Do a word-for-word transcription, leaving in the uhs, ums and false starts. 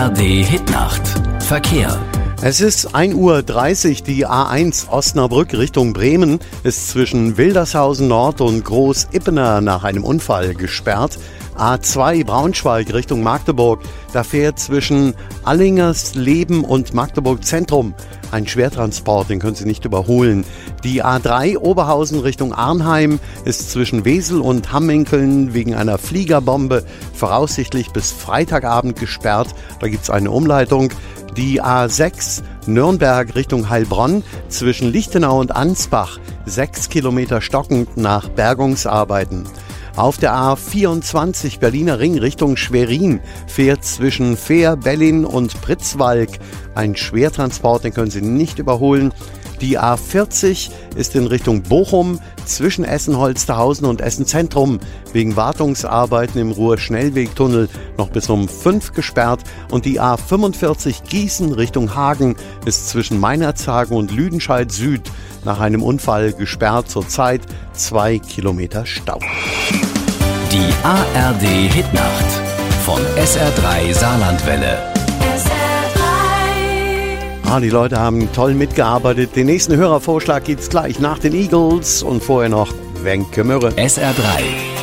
R D Hitnacht. Verkehr. Es ist ein Uhr dreißig, die A eins Osnabrück Richtung Bremen ist zwischen Wildershausen Nord und Groß-Ippener nach einem Unfall gesperrt. A zwei Braunschweig Richtung Magdeburg, da fährt zwischen Allingersleben und Magdeburg Zentrum ein Schwertransport, den können Sie nicht überholen. Die A drei Oberhausen Richtung Arnheim ist zwischen Wesel und Hamminkeln wegen einer Fliegerbombe voraussichtlich bis Freitagabend gesperrt, da gibt es eine Umleitung. Die A sechs Nürnberg Richtung Heilbronn zwischen Lichtenau und Ansbach, sechs Kilometer stockend nach Bergungsarbeiten. Auf der A vierundzwanzig Berliner Ring Richtung Schwerin fährt zwischen Fehr, Bellin und Pritzwalk ein Schwertransport, den können Sie nicht überholen. Die A vierzig ist in Richtung Bochum zwischen Essen-Holsterhausen und Essen-Zentrum wegen Wartungsarbeiten im Ruhr-Schnellwegtunnel noch bis um fünf gesperrt. Und die A fünfundvierzig Gießen Richtung Hagen ist zwischen Meinerzhagen und Lüdenscheid Süd nach einem Unfall gesperrt. Zurzeit zwei Kilometer Stau. Die A R D Hitnacht von S R drei Saarlandwelle. Ah, die Leute haben toll mitgearbeitet. Den nächsten Hörervorschlag gibt's gleich nach den Eagles und vorher noch Wenke Mürre. S R drei